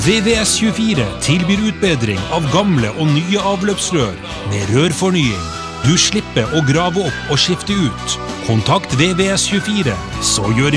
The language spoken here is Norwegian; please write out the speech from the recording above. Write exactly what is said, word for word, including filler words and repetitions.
V V S tjuefire tilbyr utbedring av gamle og nye avløpsrør med rørfornying. Du slipper å grave opp og skifte ut. Kontakt V V S tjuefire, så gjør